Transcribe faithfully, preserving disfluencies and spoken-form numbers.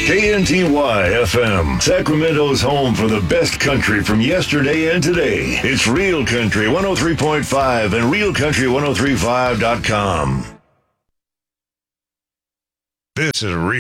K N T Y F M, Sacramento's home for the best country from yesterday and today. It's Real Country one oh three point five and real country ten thirty-five dot com. This is Real